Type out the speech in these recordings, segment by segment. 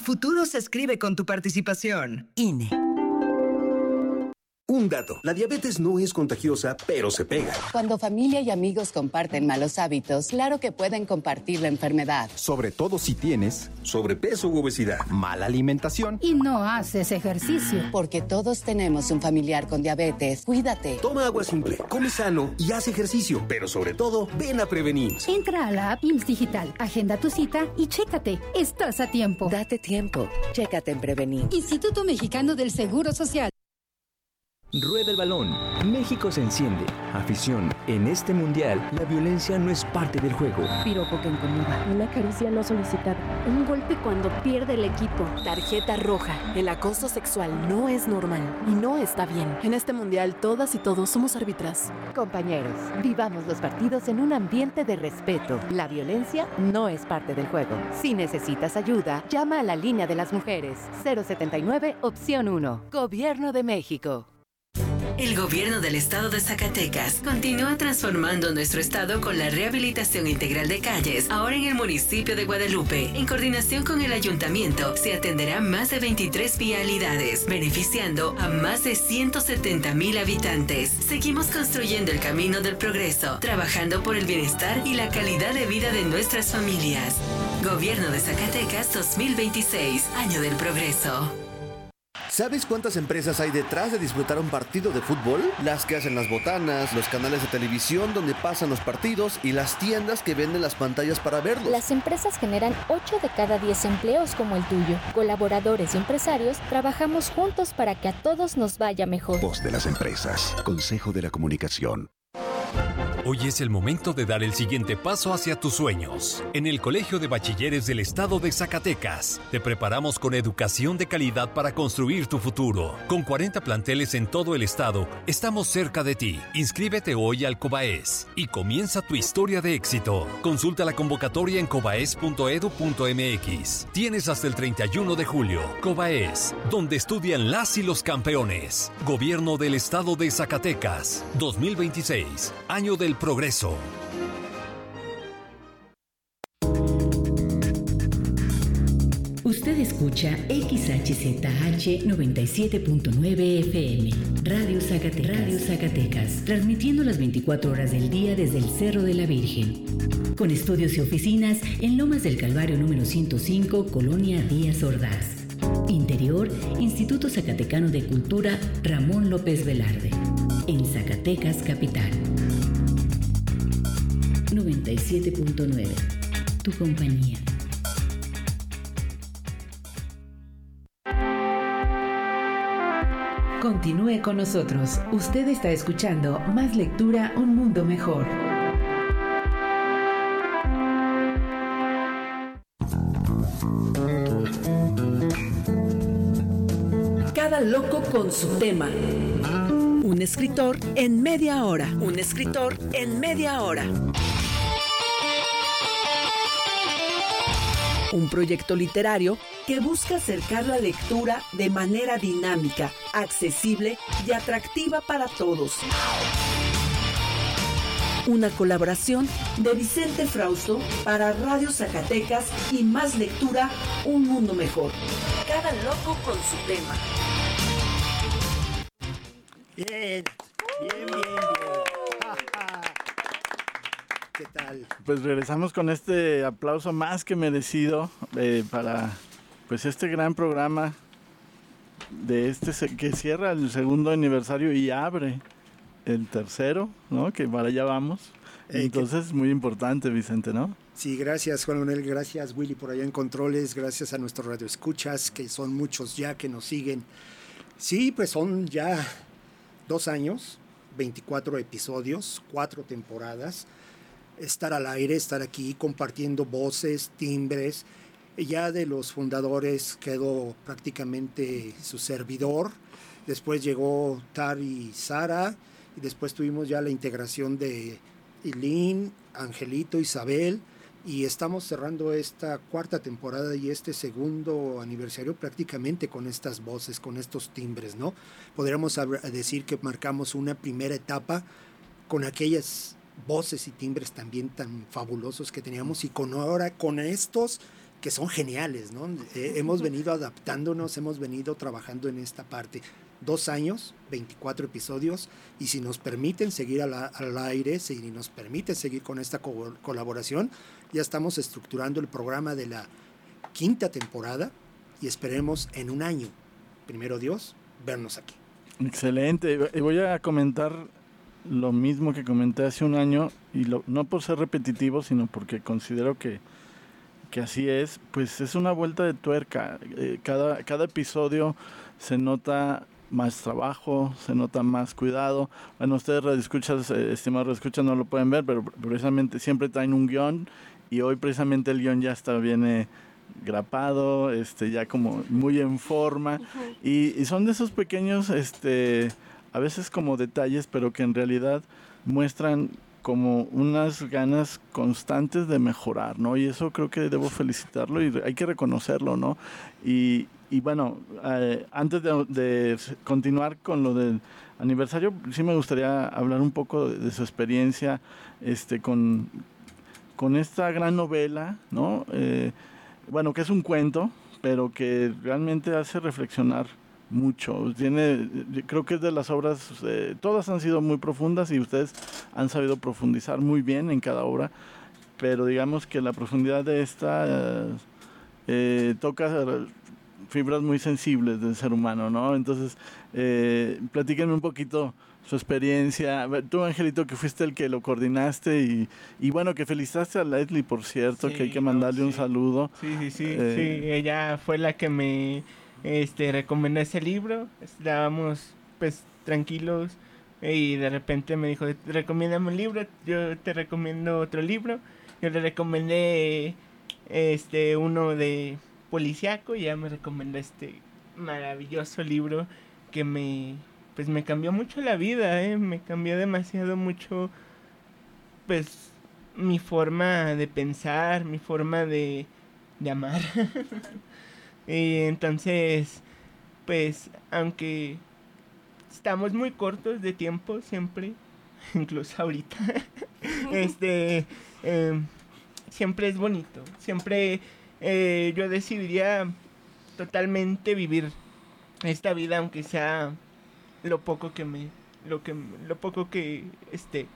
futuro se escribe con tu participación. INE. Un dato, la diabetes no es contagiosa, pero se pega. Cuando familia y amigos comparten malos hábitos, claro que pueden compartir la enfermedad. Sobre todo si tienes sobrepeso u obesidad, mala alimentación y no haces ejercicio. Porque todos tenemos un familiar con diabetes. Cuídate. Toma agua simple, come sano y haz ejercicio. Pero sobre todo, ven a prevenir. Entra a la app IMSS Digital, agenda tu cita y chécate. Estás a tiempo. Date tiempo. Chécate en Prevenir. Instituto Mexicano del Seguro Social. Rueda el balón. México se enciende. Afición. En este mundial, la violencia no es parte del juego. Piropo que incomoda. Una caricia no solicitada. Un golpe cuando pierde el equipo. Tarjeta roja. El acoso sexual no es normal y no está bien. En este mundial, todas y todos somos árbitras. Compañeros, vivamos los partidos en un ambiente de respeto. La violencia no es parte del juego. Si necesitas ayuda, llama a la línea de las mujeres. 079, opción 1. Gobierno de México. El gobierno del estado de Zacatecas continúa transformando nuestro estado con la rehabilitación integral de calles. Ahora en el municipio de Guadalupe, en coordinación con el ayuntamiento, se atenderán más de 23 vialidades, beneficiando a más de 170,000 habitantes. Seguimos construyendo el camino del progreso, trabajando por el bienestar y la calidad de vida de nuestras familias. Gobierno de Zacatecas 2026, Año del Progreso. ¿Sabes cuántas empresas hay detrás de disfrutar un partido de fútbol? Las que hacen las botanas, los canales de televisión donde pasan los partidos y las tiendas que venden las pantallas para verlos. Las empresas generan 8 de cada 10 empleos como el tuyo. Colaboradores y empresarios trabajamos juntos para que a todos nos vaya mejor. Voz de las empresas. Consejo de la Comunicación. Hoy es el momento de dar el siguiente paso hacia tus sueños. En el Colegio de Bachilleres del Estado de Zacatecas, te preparamos con educación de calidad para construir tu futuro. Con 40 planteles en todo el estado, estamos cerca de ti. Inscríbete hoy al COBAES y comienza tu historia de éxito. Consulta la convocatoria en cobaes.edu.mx. Tienes hasta el 31 de julio. COBAES, donde estudian las y los campeones. Gobierno del Estado de Zacatecas, 2026, Año del Progreso. Usted escucha XHZH 97.9 FM, Radio Zacatecas, transmitiendo las 24 horas del día desde el Cerro de la Virgen. Con estudios y oficinas en Lomas del Calvario número 105, Colonia Díaz Ordaz. Interior, Instituto Zacatecano de Cultura Ramón López Velarde. En Zacatecas, capital. 97.9. Tu compañía. Continúe con nosotros. Usted está escuchando Más Lectura, un mundo mejor. Cada loco con su tema. Un escritor en media hora. Un escritor en media hora. Un proyecto literario que busca acercar la lectura de manera dinámica, accesible y atractiva para todos. Una colaboración de Vicente Frausto para Radio Zacatecas y Más Lectura, un mundo mejor. Cada loco con su tema. Bien. ¿Qué tal? Pues regresamos con este aplauso más que merecido para pues este gran programa de que cierra el segundo aniversario y abre el tercero, ¿no? Que para allá vamos. Entonces, muy importante, Vicente, ¿no? Sí, gracias, Juan Manuel, gracias, Willy, por allá en Controles, gracias a nuestros radioescuchas, que son muchos ya que nos siguen. Sí, pues son ya 2 años, 24 episodios, 4 temporadas, estar al aire, estar aquí compartiendo voces, timbres. Ya de los fundadores quedó prácticamente su servidor, después llegó Tar y Sara, y después tuvimos ya la integración de Ilín, Angelito, Isabel, y estamos cerrando esta 4ª temporada y este segundo aniversario prácticamente con estas voces, con estos timbres, ¿no? Podríamos decir que marcamos una primera etapa con aquellas voces y timbres también tan fabulosos que teníamos, y ahora con estos que son geniales, ¿no? Hemos venido adaptándonos, hemos venido trabajando en esta parte. 2 años, 24 episodios, y si nos permiten seguir al aire, si nos permiten seguir con esta colaboración, ya estamos estructurando el programa de la 5ª temporada y esperemos en un año, primero Dios, vernos aquí. Excelente. Y voy a comentar lo mismo que comenté hace un año, y no por ser repetitivo, sino porque considero que así es. Pues es una vuelta de tuerca. Cada episodio se nota más trabajo, se nota más cuidado. Bueno, ustedes radioescuchas, estimados radioescuchas, no lo pueden ver, pero precisamente siempre traen un guión, y hoy precisamente el guión ya viene grapado, ya como muy en forma, y son de esos pequeños, a veces como detalles, pero que en realidad muestran como unas ganas constantes de mejorar, ¿no? Y eso creo que debo felicitarlo y hay que reconocerlo, ¿no? Y bueno, antes de continuar con lo del aniversario, sí me gustaría hablar un poco de su experiencia con esta gran novela, ¿no? Bueno, que es un cuento, pero que realmente hace reflexionar mucho. Creo que es de las obras, todas han sido muy profundas y ustedes han sabido profundizar muy bien en cada obra, pero digamos que la profundidad de esta toca fibras muy sensibles del ser humano, ¿no? Entonces, platíquenme un poquito su experiencia. Tú, Angelito, que fuiste el que lo coordinaste y bueno, que felicitaste a Leslie, por cierto, que hay que mandarle un saludo. Sí, ella fue la que me recomendó ese libro. Estábamos pues tranquilos y de repente me dijo, recomiéndame un libro, yo te recomiendo otro libro. Yo le recomendé uno de policíaco y ella me recomendó este maravilloso libro que me cambió mucho la vida, me cambió demasiado mucho, pues, mi forma de pensar, mi forma de amar. Y entonces, pues, aunque estamos muy cortos de tiempo siempre, incluso ahorita, siempre es bonito, siempre yo decidiría totalmente vivir esta vida, aunque sea lo poco que esté.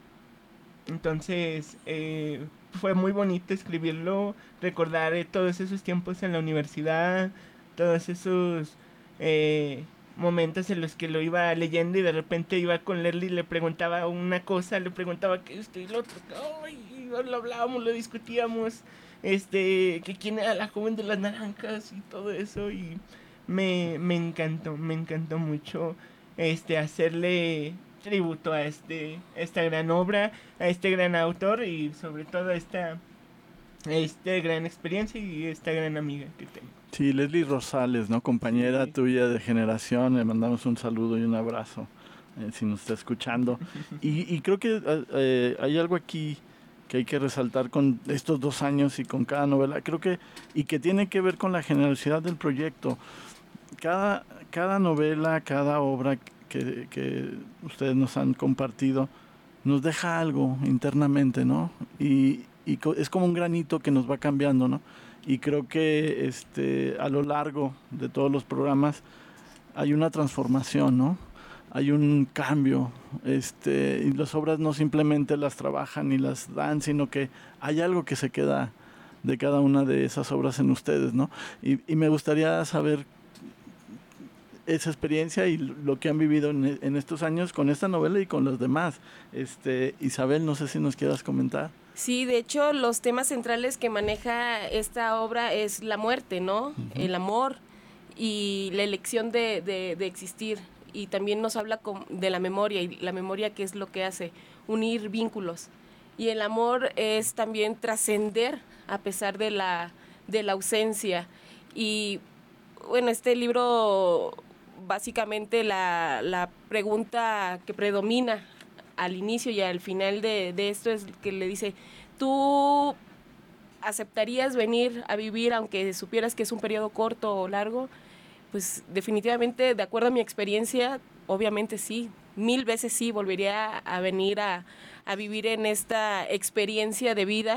Entonces fue muy bonito escribirlo, recordar todos esos tiempos en la universidad, todos esos momentos en los que lo iba leyendo y de repente iba con Leslie y le preguntaba una cosa, le preguntaba que esto y lo otro, y lo hablábamos, lo discutíamos, que quién era la joven de las naranjas y todo eso, y me encantó mucho hacerle tributo a esta gran obra, a este gran autor y sobre todo a esta gran experiencia y esta gran amiga que tengo. Sí, Leslie Rosales, ¿no? Compañera tuya de generación, le mandamos un saludo y un abrazo, si nos está escuchando. Y creo que hay algo aquí que hay que resaltar con estos 2 años y con cada novela, creo que, y que tiene que ver con la generosidad del proyecto. Cada novela, cada obra que ustedes nos han compartido, nos deja algo internamente, ¿no? Y es como un granito que nos va cambiando, ¿no? Y creo que a lo largo de todos los programas hay una transformación, ¿no? Hay un cambio, y las obras no simplemente las trabajan y las dan, sino que hay algo que se queda de cada una de esas obras en ustedes, ¿no? Y me gustaría saber esa experiencia y lo que han vivido en estos años con esta novela y con los demás. Isabel, no sé si nos quieras comentar. Sí, de hecho, los temas centrales que maneja esta obra es la muerte, ¿no? El amor y la elección de existir. Y también nos habla de la memoria, y la memoria, ¿qué es lo que hace? Unir vínculos. Y el amor es también trascender a pesar de la ausencia. Y bueno, este libro, básicamente la pregunta que predomina al inicio y al final de esto es que le dice, ¿tú aceptarías venir a vivir aunque supieras que es un periodo corto o largo? Pues definitivamente, de acuerdo a mi experiencia, obviamente sí, 1000 veces sí, volvería a venir a vivir en esta experiencia de vida,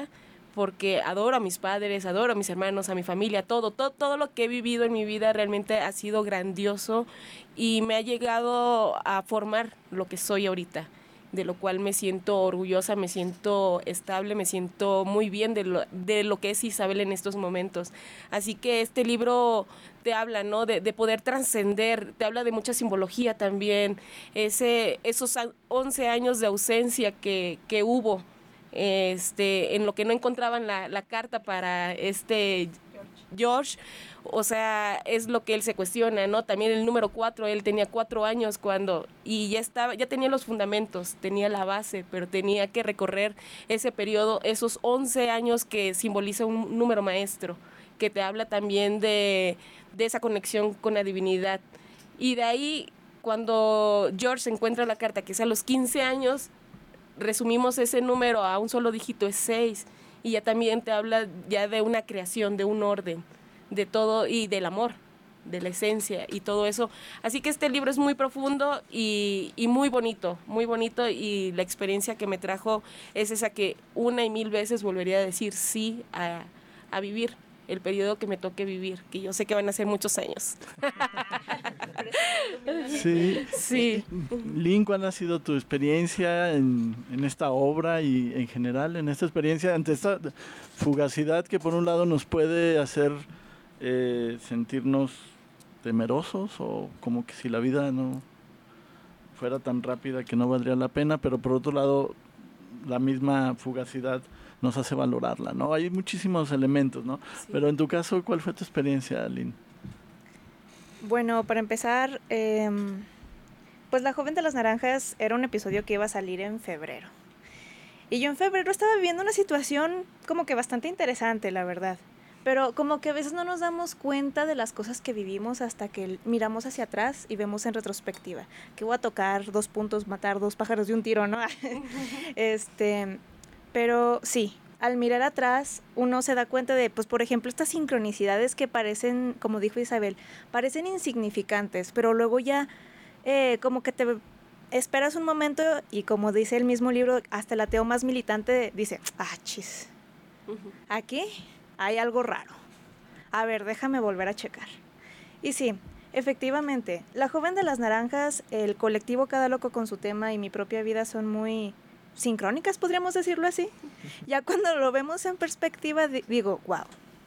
porque adoro a mis padres, adoro a mis hermanos, a mi familia, todo lo que he vivido en mi vida realmente ha sido grandioso y me ha llegado a formar lo que soy ahorita, de lo cual me siento orgullosa, me siento estable, me siento muy bien de lo que es Isabel en estos momentos. Así que este libro te habla, ¿no?, de poder trascender, te habla de mucha simbología también, esos 11 años de ausencia que hubo, en lo que no encontraban la carta para George, o sea, es lo que él se cuestiona, ¿no? También el número 4, él tenía 4 años y ya tenía los fundamentos, tenía la base, pero tenía que recorrer ese periodo, esos 11 años que simboliza un número maestro, que te habla también de esa conexión con la divinidad. Y de ahí, cuando George encuentra la carta, que es a los 15 años, resumimos ese número a un solo dígito, es 6, y ya también te habla ya de una creación, de un orden, de todo y del amor, de la esencia y todo eso. Así que este libro es muy profundo y muy bonito, y la experiencia que me trajo es esa que 1 y 1000 veces volvería a decir sí a vivir el periodo que me toque vivir, que yo sé que van a ser muchos años. Sí. Lynn, ¿cuál ha sido tu experiencia en esta obra y en general en esta experiencia ante esta fugacidad que por un lado nos puede hacer sentirnos temerosos o como que si la vida no fuera tan rápida que no valdría la pena, pero por otro lado la misma fugacidad nos hace valorarla, ¿no? Hay muchísimos elementos, ¿no? Sí. Pero en tu caso, ¿cuál fue tu experiencia, Lynn? Bueno, para empezar, pues La Joven de las Naranjas era un episodio que iba a salir en febrero. Y yo en febrero estaba viviendo una situación como que bastante interesante, la verdad. Pero como que a veces no nos damos cuenta de las cosas que vivimos hasta que miramos hacia atrás y vemos en retrospectiva. Que voy a tocar 2 puntos, matar 2 pájaros de un tiro, ¿no? Pero sí, al mirar atrás uno se da cuenta de, pues por ejemplo, estas sincronicidades que parecen, como dijo Isabel, parecen insignificantes, pero luego ya como que te esperas un momento y como dice el mismo libro, hasta el ateo más militante dice, chis, aquí hay algo raro. A ver, déjame volver a checar. Y sí, efectivamente, La Joven de las Naranjas, el colectivo Cada Loco con su tema y mi propia vida son muy sincrónicas, podríamos decirlo así. Ya cuando lo vemos en perspectiva, digo, wow.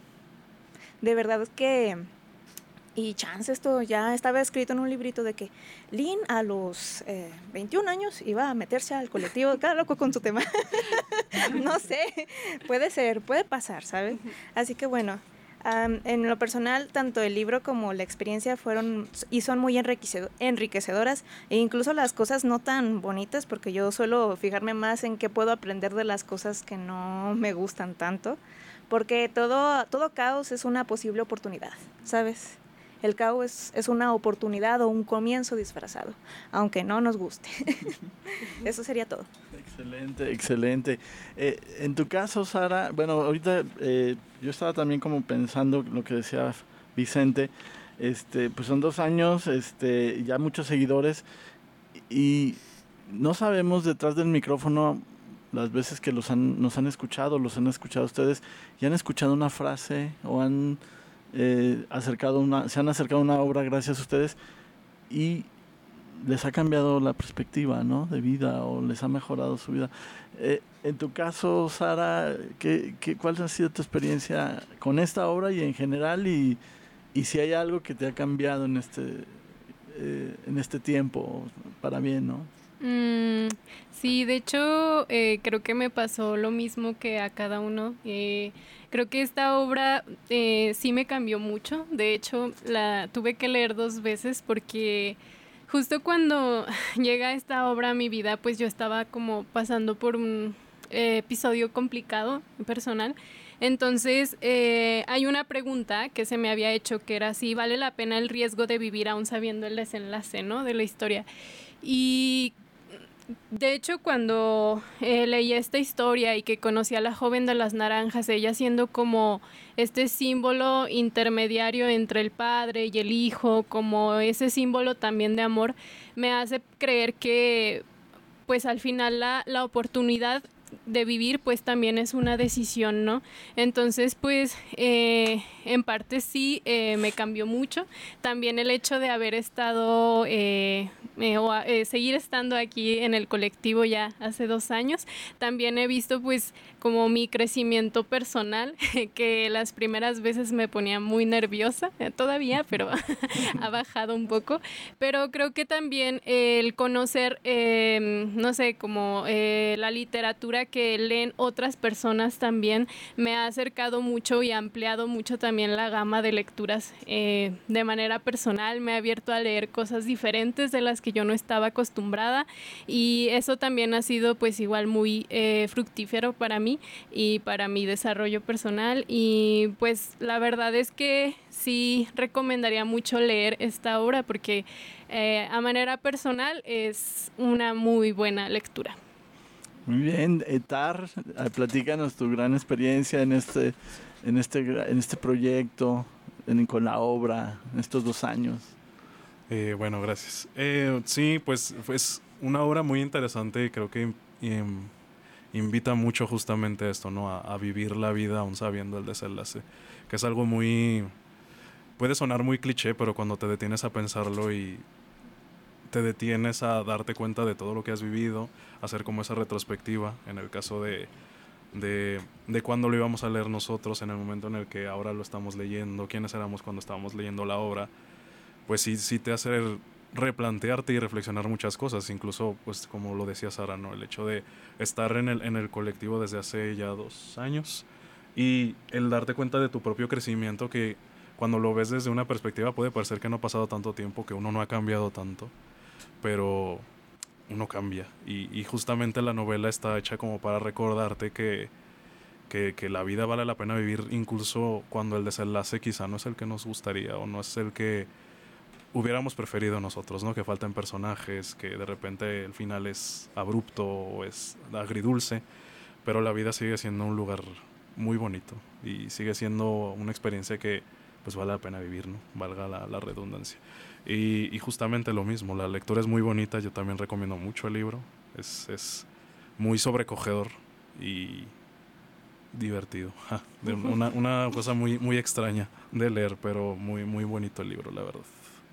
De verdad que... Y chance, esto ya estaba escrito en un librito de que Lynn a los 21 años iba a meterse al colectivo Cada Loco con su tema. No sé, puede ser, puede pasar, ¿sabes? Así que bueno, en lo personal, tanto el libro como la experiencia fueron y son muy enriquecedoras, e incluso las cosas no tan bonitas, porque yo suelo fijarme más en qué puedo aprender de las cosas que no me gustan tanto, porque todo caos es una posible oportunidad, ¿sabes? El caos es una oportunidad o un comienzo disfrazado, aunque no nos guste. Eso sería todo. Excelente. En tu caso, Sara, bueno, ahorita yo estaba también como pensando lo que decía Vicente, pues son 2 años, ya muchos seguidores, y no sabemos detrás del micrófono las veces que los han escuchado ustedes, y han escuchado una frase o se han acercado a una obra gracias a ustedes y les ha cambiado la perspectiva, ¿no?, de vida, o les ha mejorado su vida. En tu caso, Sara, ¿cuál ha sido tu experiencia con esta obra y en general, y si hay algo que te ha cambiado en este tiempo para bien, ¿no? Sí, de hecho creo que me pasó lo mismo que a cada uno. Creo que esta obra sí me cambió mucho. De hecho, la tuve que leer 2 veces porque justo cuando llega esta obra a mi vida, pues yo estaba como pasando por un episodio complicado personal. Entonces hay una pregunta que se me había hecho, que era si vale la pena el riesgo de vivir aún sabiendo el desenlace, ¿no?, de la historia. Y de hecho, cuando leí esta historia y que conocí a La Joven de las Naranjas, ella siendo como este símbolo intermediario entre el padre y el hijo, como ese símbolo también de amor, me hace creer que pues al final la oportunidad de vivir, pues también es una decisión, ¿no? Entonces, pues en parte sí me cambió mucho. También el hecho de haber estado seguir estando aquí en el colectivo ya hace 2 años, también he visto pues como mi crecimiento personal, que las primeras veces me ponía muy nerviosa, todavía, pero ha bajado un poco. Pero creo que también el conocer, no sé, como la literatura que leen otras personas también me ha acercado mucho y ha ampliado mucho también la gama de lecturas de manera personal. Me ha abierto a leer cosas diferentes de las que yo no estaba acostumbrada, y eso también ha sido pues igual muy fructífero para mí y para mi desarrollo personal. Y pues la verdad es que sí recomendaría mucho leer esta obra porque a manera personal es una muy buena lectura. Muy bien, Etar, platícanos tu gran experiencia en este proyecto, con la obra, en estos 2 años. Bueno, gracias. Sí, pues es una obra muy interesante y creo que invita mucho justamente a esto, ¿no? A vivir la vida aún sabiendo el desenlace, que es algo muy... Puede sonar muy cliché, pero cuando te detienes a pensarlo y te detienes a darte cuenta de todo lo que has vivido, hacer como esa retrospectiva, en el caso de cuándo lo íbamos a leer nosotros, en el momento en el que ahora lo estamos leyendo, quiénes éramos cuando estábamos leyendo la obra, pues sí te hace replantearte y reflexionar muchas cosas, incluso pues como lo decía Sara, ¿no? El hecho de estar en el colectivo desde hace ya 2 años y el darte cuenta de tu propio crecimiento, que cuando lo ves desde una perspectiva puede parecer que no ha pasado tanto tiempo, que uno no ha cambiado tanto, pero uno cambia y justamente la novela está hecha como para recordarte que la vida vale la pena vivir incluso cuando el desenlace quizá no es el que nos gustaría o no es el que hubiéramos preferido nosotros, ¿no? Que faltan personajes, que de repente el final es abrupto o es agridulce, pero la vida sigue siendo un lugar muy bonito y sigue siendo una experiencia que pues vale la pena vivir, ¿no? Valga la redundancia. Y justamente lo mismo, la lectura es muy bonita, yo también recomiendo mucho el libro, es muy sobrecogedor y divertido. Una cosa muy, muy extraña de leer, pero muy, muy bonito el libro, la verdad.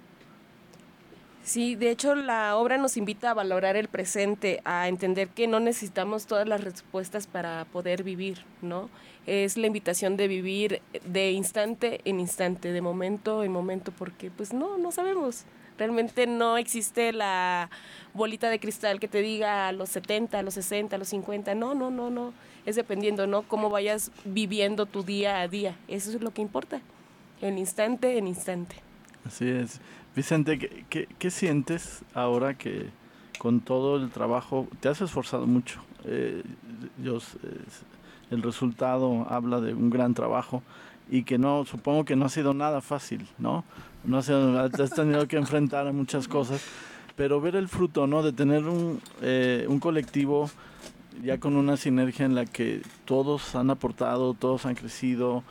Sí, de hecho la obra nos invita a valorar el presente, a entender que no necesitamos todas las respuestas para poder vivir, ¿no? Es la invitación de vivir de instante en instante, de momento en momento, porque pues no sabemos. Realmente no existe la bolita de cristal que te diga a los 70, a los 60, a los 50, no. Es dependiendo, ¿no? Cómo vayas viviendo tu día a día, eso es lo que importa, en instante en instante. Así es. Vicente, ¿qué sientes ahora que con todo el trabajo te has esforzado mucho? El resultado habla de un gran trabajo y que supongo que no ha sido nada fácil, ¿no? Has tenido que enfrentar a muchas cosas, pero ver el fruto, ¿no? De tener un colectivo ya con una sinergia en la que todos han aportado, todos han crecido,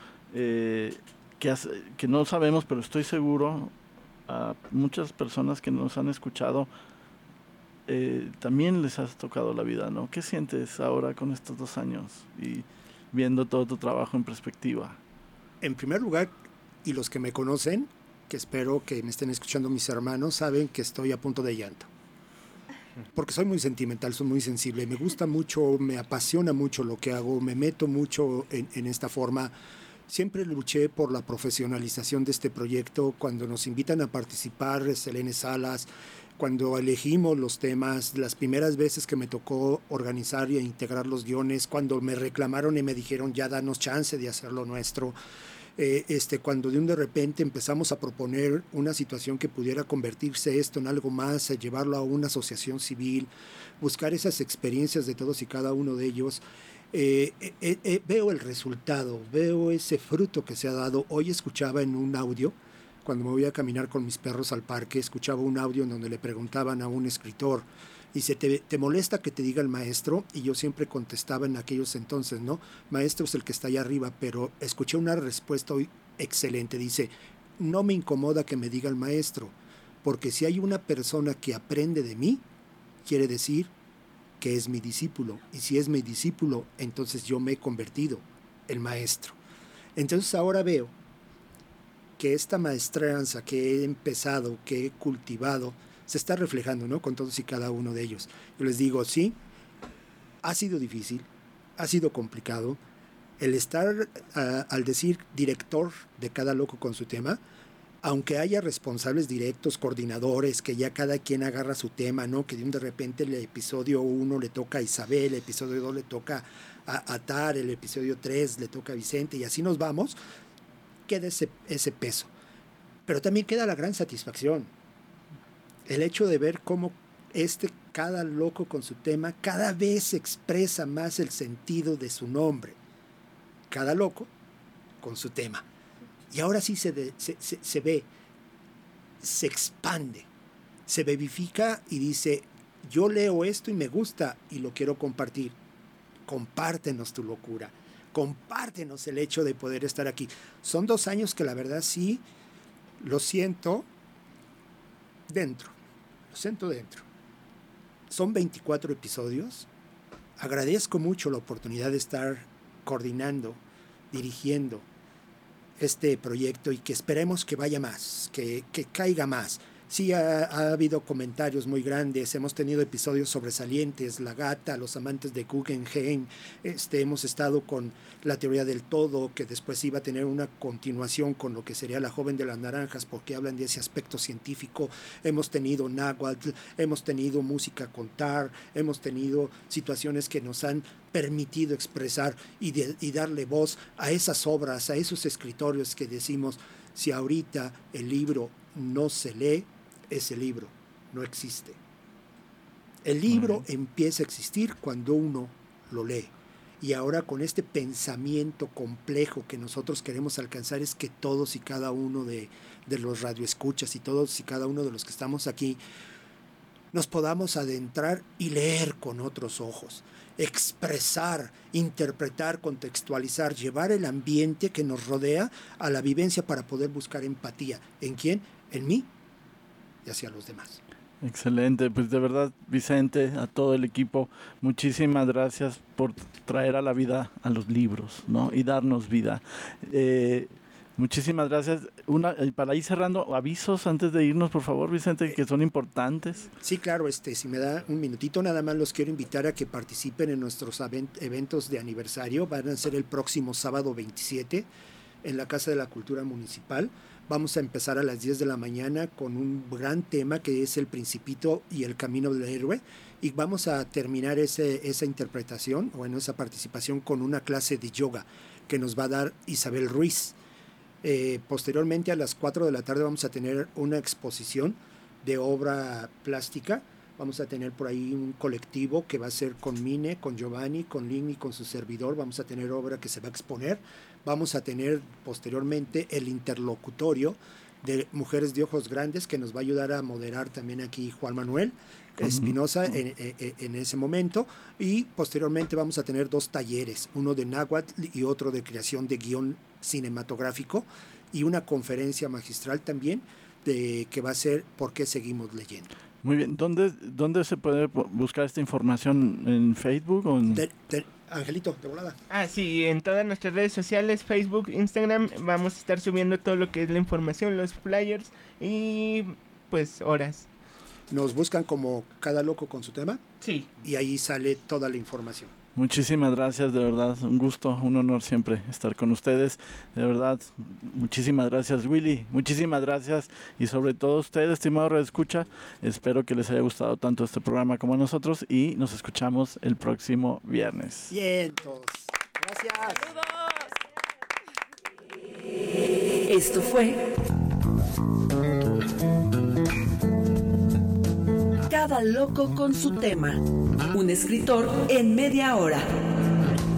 que no sabemos, pero estoy seguro a muchas personas que nos han escuchado también les has tocado la vida, ¿no? ¿Qué sientes ahora con estos 2 años y viendo todo tu trabajo en perspectiva? En primer lugar, y los que me conocen, que espero que me estén escuchando mis hermanos, saben que estoy a punto de llanto. Porque soy muy sentimental, soy muy sensible, me gusta mucho, me apasiona mucho lo que hago, me meto mucho en esta forma. Siempre luché por la profesionalización de este proyecto. Cuando nos invitan a participar, Selene Salas, cuando elegimos los temas, las primeras veces que me tocó organizar e integrar los guiones, cuando me reclamaron y me dijeron ya danos chance de hacer lo nuestro, cuando de repente empezamos a proponer una situación que pudiera convertirse esto en algo más, llevarlo a una asociación civil, buscar esas experiencias de todos y cada uno de ellos. Veo el resultado, veo ese fruto que se ha dado. Hoy escuchaba en un audio, cuando me voy a caminar con mis perros al parque, escuchaba un audio en donde le preguntaban a un escritor, dice, ¿te molesta que te diga el maestro? Y yo siempre contestaba en aquellos entonces, ¿no? Maestro es el que está allá arriba, pero escuché una respuesta hoy excelente, dice, no me incomoda que me diga el maestro, porque si hay una persona que aprende de mí, quiere decir que es mi discípulo. Y si es mi discípulo, entonces yo me he convertido el maestro. Entonces ahora veo que esta maestranza que he empezado, que he cultivado, se está reflejando, ¿no? Con todos y cada uno de ellos. Yo les digo, sí, ha sido difícil, ha sido complicado. El estar, al decir director de cada loco con su tema, aunque haya responsables directos, coordinadores, que ya cada quien agarra su tema, ¿no? Que de repente el episodio 1 le toca a Isabel, el episodio 2 le toca a Tar, el episodio 3 le toca a Vicente, y así nos vamos, queda ese peso. Pero también queda la gran satisfacción. El hecho de ver cómo cada loco con su tema cada vez expresa más el sentido de su nombre. Cada loco con su tema. Y ahora sí se ve, se expande, se vivifica y dice, yo leo esto y me gusta y lo quiero compartir. Compártenos tu locura, compártenos el hecho de poder estar aquí. Son 2 años que la verdad sí lo siento dentro. Son 24 episodios. Agradezco mucho la oportunidad de estar coordinando, dirigiendo este proyecto y que esperemos que vaya más, que caiga más. Sí, ha habido comentarios muy grandes, hemos tenido episodios sobresalientes, La Gata, Los Amantes de Guggenheim, hemos estado con La Teoría del Todo, que después iba a tener una continuación con lo que sería La Joven de las Naranjas, porque hablan de ese aspecto científico. Hemos tenido Náhuatl, hemos tenido música con Tar, hemos tenido situaciones que nos han permitido expresar y darle voz a esas obras, a esos escritorios que decimos, si ahorita el libro no se lee, ese libro no existe. El libro empieza a existir cuando uno lo lee. Y ahora con este pensamiento complejo que nosotros queremos alcanzar es que todos y cada uno de los radioescuchas y todos y cada uno de los que estamos aquí nos podamos adentrar y leer con otros ojos, expresar, interpretar, contextualizar, llevar el ambiente que nos rodea a la vivencia para poder buscar empatía. ¿En quién? En mí y hacia los demás. Excelente, pues de verdad, Vicente, a todo el equipo, muchísimas gracias por traer a la vida a los libros, ¿no? Y darnos vida. Muchísimas gracias. Para ir cerrando, avisos antes de irnos, por favor, Vicente, que son importantes. Sí, claro, si me da un minutito, nada más los quiero invitar a que participen en nuestros eventos de aniversario. Van a ser el próximo sábado 27 en la Casa de la Cultura Municipal. Vamos a empezar a las 10 de la mañana con un gran tema que es El Principito y el Camino del Héroe. Y vamos a terminar esa interpretación, o esa participación con una clase de yoga que nos va a dar Isabel Ruiz. Posteriormente a las 4 de la tarde vamos a tener una exposición de obra plástica. Vamos a tener por ahí un colectivo que va a ser con Mine, con Giovanni, con Lin y con su servidor. Vamos a tener obra que se va a exponer. Vamos a tener posteriormente el interlocutorio de Mujeres de Ojos Grandes, que nos va a ayudar a moderar también aquí Juan Manuel Espinosa en ese momento. Y posteriormente vamos a tener 2 talleres, uno de náhuatl y otro de creación de guión cinematográfico, y una conferencia magistral también que va a ser ¿Por qué seguimos leyendo? Muy bien, ¿dónde se puede buscar esta información? ¿En Facebook o en...? Angelito, de volada. Sí, en todas nuestras redes sociales, Facebook, Instagram, vamos a estar subiendo todo lo que es la información, los flyers y pues horas. Nos buscan como Cada Loco con su tema. Sí. Y ahí sale toda la información. Muchísimas gracias, de verdad, un gusto, un honor siempre estar con ustedes, de verdad, muchísimas gracias, Willy, muchísimas gracias, y sobre todo usted, estimado redescucha, espero que les haya gustado tanto este programa como a nosotros, y nos escuchamos el próximo viernes. Bien, todos. Gracias. Esto fue Cada Loco con su tema. Un escritor en media hora.